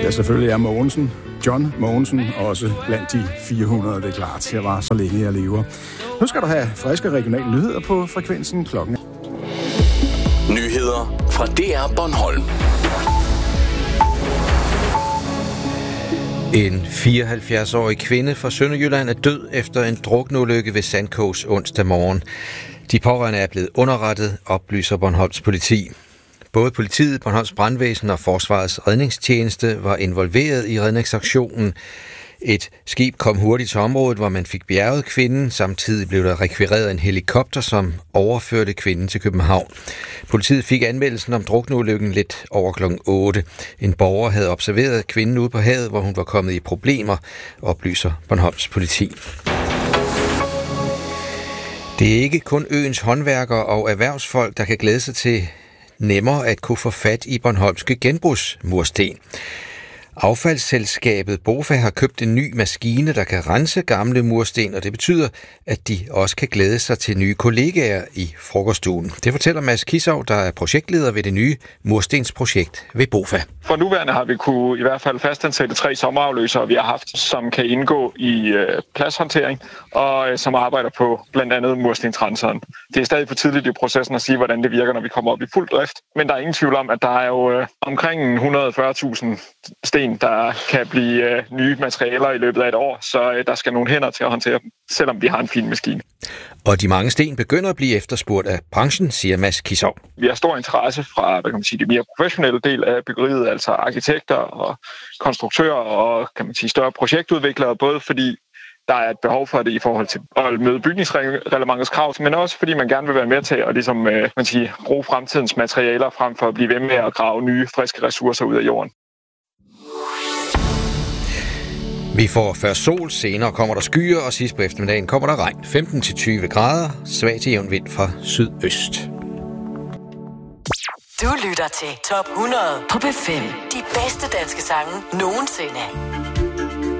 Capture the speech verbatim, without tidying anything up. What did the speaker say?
Ja, selvfølgelig er Mogensen, John Mogensen, også blandt de fire hundrede, det er klart. Jeg var så længe, jeg lever. Nu skal du have friske regionale nyheder på frekvensen klokken. Nyheder fra D R Bornholm. En fireoghalvfjerds-årig kvinde fra Sønderjylland er død efter en drukneulykke ved Sandkås onsdag morgen. De pårørende er blevet underrettet, oplyser Bornholms politi. Både politiet, Bornholms Brandvæsen og Forsvarets redningstjeneste var involveret i redningsaktionen. Et skib kom hurtigt til området, hvor man fik bjerget kvinden. Samtidig blev der rekvireret en helikopter, som overførte kvinden til København. Politiet fik anmeldelsen om drukneulykken lidt over klokken otte. En borger havde observeret kvinden ude på havet, hvor hun var kommet i problemer, oplyser Bornholms politi. Det er ikke kun øens håndværkere og erhvervsfolk, der kan glæde sig til nemmere at kunne få fat i bornholmske genbrugsmursten. Affaldsselskabet BOFA har købt en ny maskine, der kan rense gamle mursten, og det betyder, at de også kan glæde sig til nye kollegaer i frokoststuen. Det fortæller Mads Kissau, der er projektleder ved det nye murstensprojekt ved BOFA. For nuværende har vi kunne i hvert fald fastansætte tre sommerafløsere, vi har haft, som kan indgå i øh, pladshåndtering og øh, som arbejder på blandt andet murstensrenseren. Det er stadig for tidligt i processen at sige, hvordan det virker, når vi kommer op i fuld drift, men der er ingen tvivl om, at der er jo øh, omkring et hundrede og fyrre tusind sten, der kan blive øh, nye materialer i løbet af et år, så øh, der skal nogle hænder til at håndtere dem, selvom vi har en fin maskine. Og de mange sten begynder at blive efterspurgt af branchen, siger Mads Kissau. Vi har stor interesse fra, hvad kan man sige, de mere professionelle del af byggeriet, altså arkitekter og konstruktører og, kan man sige, større projektudviklere, både fordi der er et behov for det i forhold til at møde bygningsreglementets krav, men også fordi man gerne vil være med til at ligesom, man siger, bruge fremtidens materialer frem for at blive ved med at grave nye, friske ressourcer ud af jorden. Vi får først sol, senere kommer der skyer, og sidst på eftermiddagen kommer der regn. femten til tyve grader, svag til jævn vind fra sydøst. Du lytter til Top hundrede på B fem. De bedste danske sange nogensinde.